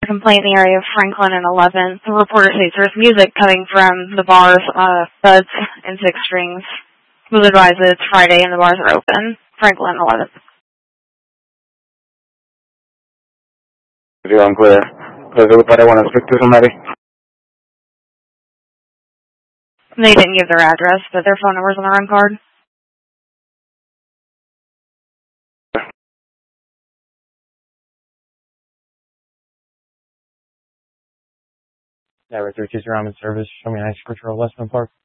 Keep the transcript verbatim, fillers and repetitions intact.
Complaint in the area of Franklin and eleventh. The reporter states there's music coming from the bars, uh, Buds and Six Strings. We'll advise that it's Friday and the bars are open. Franklin and eleventh. Sí, I'm clear. I want to speak to somebody. They didn't give their address, but their phone number's on the run card. Yeah, right there, Kiss Your Ramen Service. Show me an ice scripture of Westman Park.